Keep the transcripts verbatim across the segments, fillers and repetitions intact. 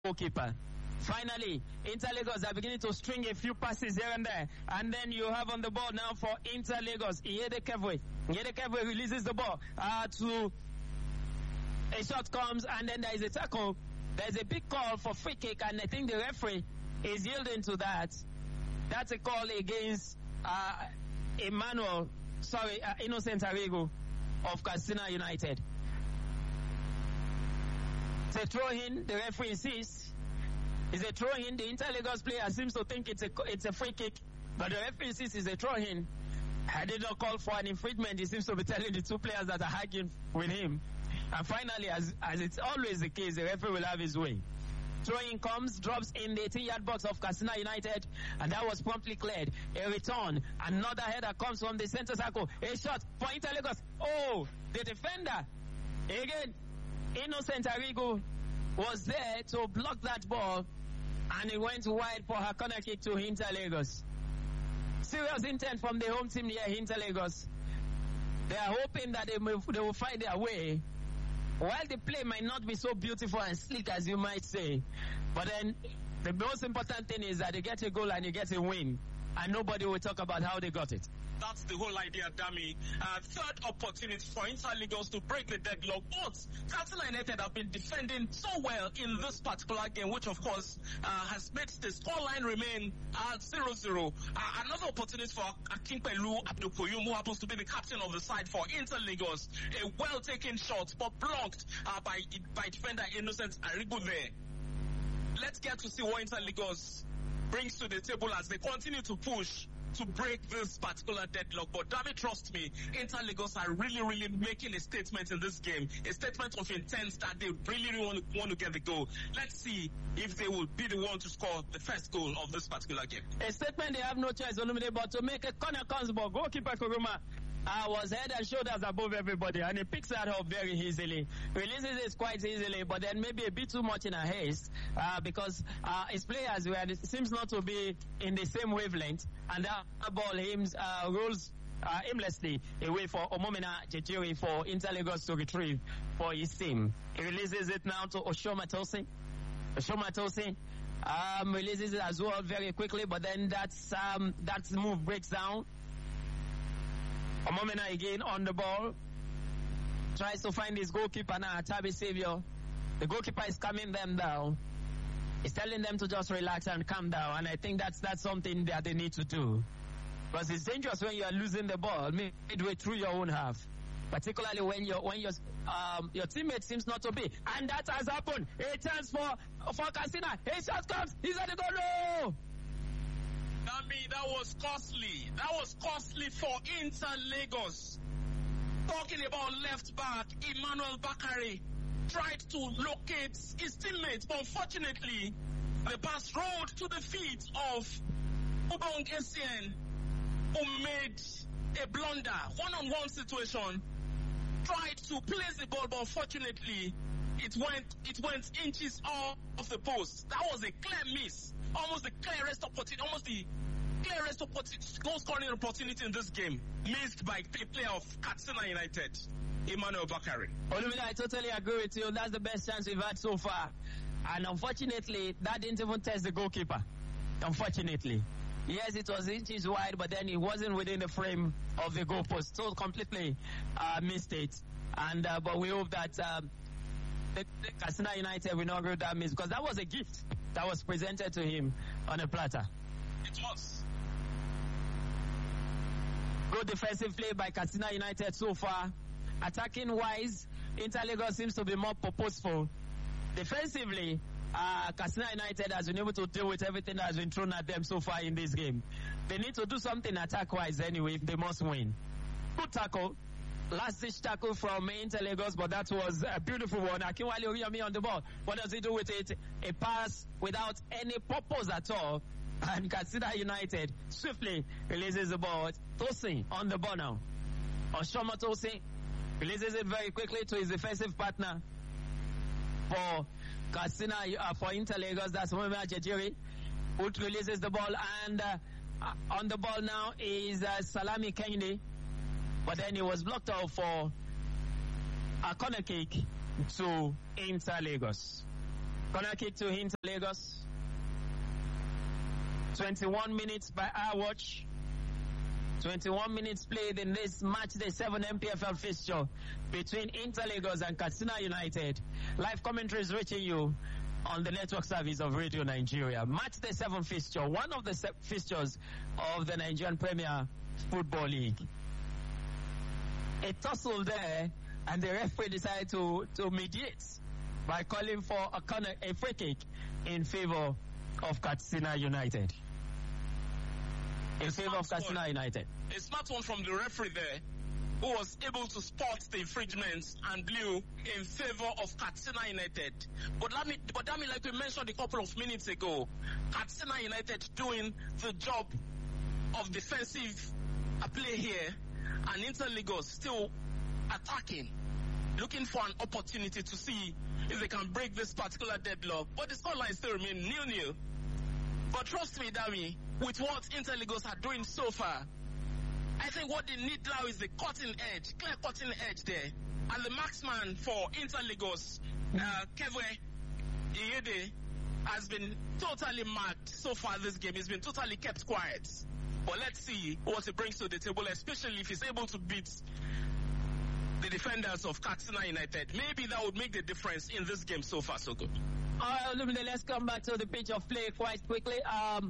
goalkeeper. Finally, Inter Lagos are beginning to string a few passes here and there. And then you have on the ball now for Inter Lagos, Ihede Kevwe. Ihede Kevwe releases the ball uh, to... A shot comes and then there is a tackle. There's a big call for free kick and I think the referee is yielding to that. That's a call against uh, Emmanuel, sorry, uh, Innocent Arrigo of Katsina United. It's a throw-in, the referee insists. It's a throw-in, the Inter Lagos player seems to think it's a, it's a free kick, but the referee insists it's a throw-in. I did not call for an infringement, he seems to be telling the two players that are arguing with him. And finally, as, as it's always the case, the referee will have his way. Throwing comes, drops in the eighteen-yard box of Katsina United, and that was promptly cleared. A return, another header comes from the center circle. A shot for Inter Lagos. Oh, the defender, again, Innocent Arrigo, was there to block that ball, and it went wide for her corner kick to Inter Lagos. Serious intent from the home team here, Inter Lagos. They are hoping that they will, they will find their way. While the play might not be so beautiful and sleek as you might say, but then the most important thing is that they get a goal and they get a win, and nobody will talk about how they got it. That's the whole idea, Dami. Uh, third opportunity for Inter Lagos to break the deadlock. But Katsina United have been defending so well in this particular game, which of course uh, has made the scoreline remain at zero zero. Uh, another opportunity for Akinpelu Abdukoyum, who happens to be the captain of the side for Inter Lagos. A well-taken shot, but blocked uh, by, by defender Innocent Arrigo there. Let's get to see what Inter Lagos brings to the table as they continue to push to break this particular deadlock. But David, trust me, Inter Lagos are really, really making a statement in this game. A statement of intent that they really, really want to, want to get the goal. Let's see if they will be the one to score the first goal of this particular game. A statement they have no choice, Olumide, but to make a corner comes ball. Goalkeeper Kuruma uh, was head and shoulders above everybody, and he picks that up very easily. Releases it quite easily, but then maybe a bit too much in a haste uh, because uh, his players were, it seems not to be in the same wavelength, and that ball aims, uh, rolls uh, aimlessly away for Omomena Chechiri for Inter Lagos to retrieve for his team. He releases it now to Oshoma Tosin. Oshoma Tosin um, releases it as well very quickly, but then that's um, that move breaks down. Omomena again on the ball. Tries to find his goalkeeper now, Tabi Saviour. The goalkeeper is calming them down. He's telling them to just relax and calm down, and I think that's that's something that they need to do. Because it's dangerous when you are losing the ball midway through your own half, particularly when your when your um your teammate seems not to be, and that has happened. A chance for for Katsina. A shot comes. He's at the goal. No! That mean that was costly. That was costly for Inter Lagos. Talking about left back, Emmanuel Bakare tried to locate his teammates, but unfortunately, the pass rolled to the feet of Ubong Essien, who made a blunder, one-on-one situation, tried to place the ball, but unfortunately, it went it went inches off the post. That was a clear miss, almost the clearest opportunity, almost the clearest opportunity, goal scoring opportunity in this game, missed by the player of Katsina United, Emmanuel Bakare. Olumide, I totally agree with you. That's the best chance we've had so far. And unfortunately, that didn't even test the goalkeeper. Unfortunately. Yes, it was inches wide, but then it wasn't within the frame of the goalpost. So completely uh, missed it. And uh, but we hope that um, the, the Katsina United will not agree that miss, because that was a gift that was presented to him on a platter. It was. Good defensive play by Katsina United so far. Attacking wise, Inter Lagos seems to be more purposeful. Defensively, uh, Katsina United has been able to deal with everything that has been thrown at them so far in this game. They need to do something attack-wise anyway if they must win. Good tackle. Last-ditch tackle from Inter Lagos, but that was a beautiful one. Akinwale Oriyomi on the ball. What does he do with it? A pass without any purpose at all. And Katsina United swiftly releases the ball. Tosin on the ball now. Oshoma Tosin releases it very quickly to his defensive partner for Katsina, uh, for Inter Lagos. That's Omomena Chechiri, who releases the ball. And uh, uh, on the ball now is uh, Salami Kennedy. But then he was blocked out for a corner kick to Inter Lagos. Corner kick to Inter Lagos. twenty-one minutes by our watch. twenty-one minutes played in this match day seven M P F L fixture between Inter Lagos and Katsina United. Live commentary is reaching you on the network service of Radio Nigeria. Match day seven fixture, one of the se- fixtures of the Nigerian Premier Football League. A tussle there, and the referee decided to, to mediate by calling for a corner, a free kick in favor of Katsina United. In favor of Katsina one. United. A smart one from the referee there, who was able to spot the infringements and blew in favor of Katsina United. But let me, but let me, like we mentioned a couple of minutes ago, Katsina United doing the job of defensive play here, and Inter Lagos still attacking, looking for an opportunity to see if they can break this particular deadlock. But the scoreline still remains nil-nil. But trust me, Dami, with what Inter Lagos are doing so far, I think what they need now is the cutting edge, clear cutting edge there. And the marksman for Inter Lagos, uh, Kevwe Iyede, has been totally marked so far this game. He's been totally kept quiet. But let's see what he brings to the table, especially if he's able to beat the defenders of Katsina United. Maybe that would make the difference in this game. So far, so good. All right, let's come back to the pitch of play quite quickly. Um,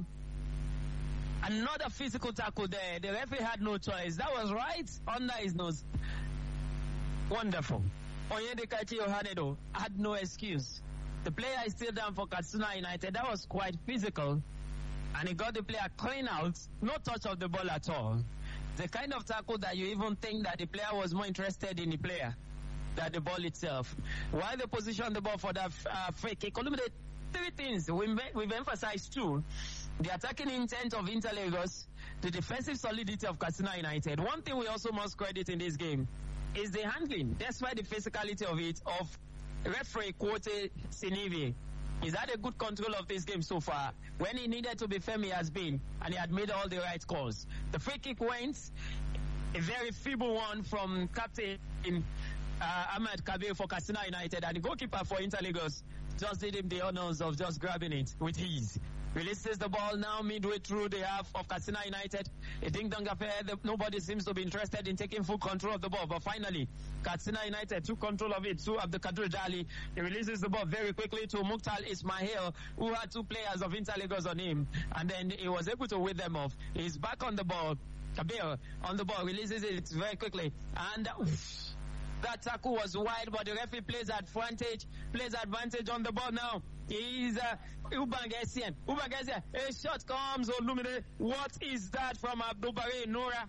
another physical tackle there. The referee had no choice. That was right under his nose. Wonderful. Onyedikachi Ohanedo had no excuse. The player is still down for Katsina United. That was quite physical. And he got the player clean out. No touch of the ball at all. The kind of tackle that you even think that the player was more interested in the player than the ball itself. While they positioned the ball for that uh, free kick, three things we, we've emphasized too. The attacking intent of Inter Lagos, the defensive solidity of Katsina United. One thing we also must credit in this game is the handling. That's why the physicality of it, of referee Quote Sinivi. He's had a good control of this game so far. When he needed to be firm, he has been, and he had made all the right calls. The free kick went, a very feeble one from Captain uh, Ahmed Kabir for Katsina United, and the goalkeeper for Inter Lagos just did him the honors of just grabbing it with ease. Releases the ball now midway through the half of Katsina United. A ding-dong affair. Nobody seems to be interested in taking full control of the ball. But finally, Katsina United took control of it. To Abdulkadir Jali. He releases the ball very quickly to Mukhtar Ismail, who had two players of Inter Lagos on him. And then he was able to weed them off. He's back on the ball. Kabir on the ball. Releases it very quickly. And Oof, that tackle was wide, but the referee plays advantage, plays advantage on the ball now. He's uh, Ubangesian. Ubangesian. A shot comes, Olumide. What is that from Abdul Bari Nora?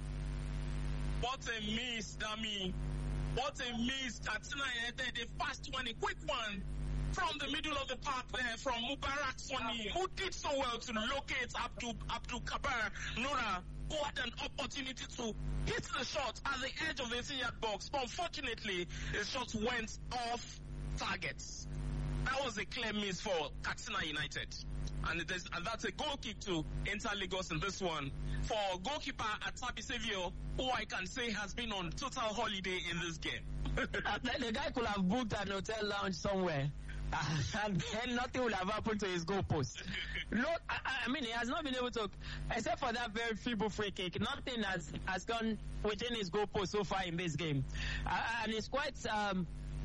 What a miss, Dami. What a miss. Katsina United, a fast one, a quick one from the middle of the park there from Mubarak Soni, who did so well to locate Abdul, Abdul Kabar Nora, who had an opportunity to hit the shot at the edge of the eighteen-yard box. But unfortunately, the shot went off targets. That was a clear miss for Katsina United. And, it is, and that's a goal kick to Inter Lagos in this one. For goalkeeper Atabi Savio, who I can say has been on total holiday in this game. uh, the, the guy could have booked an hotel lounge somewhere. Uh, and then nothing will have happened to his goalpost. No, I, I mean, he has not been able to, except for that very feeble free kick, nothing has, has gone within his goalpost so far in this game. Uh, and it's quite... Um,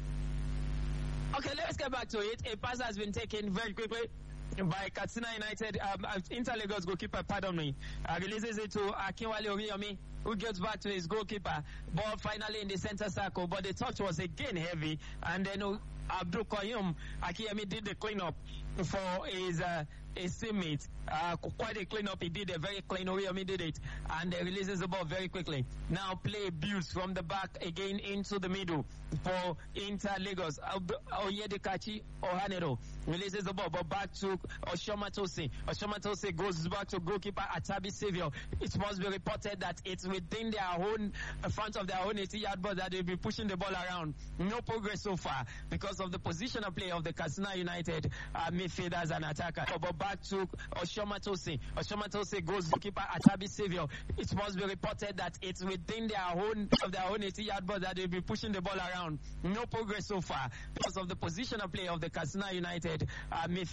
okay, let's get back to it. A pass has been taken very quickly by Katsina United, um, Inter Lagos goalkeeper, pardon me, uh, releases it to Akinwale Oriyomi, who gets back to his goalkeeper. Ball finally in the center circle, but the touch was again heavy, and then uh, Abdul Qayyum Akiyemi did the cleanup for his uh, his teammate. Uh, quite a cleanup he did, a very clean Oriyomi did it, and uh, releases the ball very quickly. Now play builds from the back again into the middle for Inter Lagos. Oyedekachi Ohanero releases the ball, but back to Oshoma Tosin. Oshoma Tosin goes back to goalkeeper Atabi Savio. It must be reported that it's within their own uh, front of their own eighty-yard box that they'll be pushing the ball around. No progress so far because of the positional play of the Katsina United uh, midfielders and attacker. But back to Oshoma Tosin. Oshoma Tosin goes goalkeeper Atabi Savio. It must be reported that it's within their own of their own eighty-yard box that they'll be pushing the ball around. No progress so far because of the positional play of the Katsina United uh, midfield.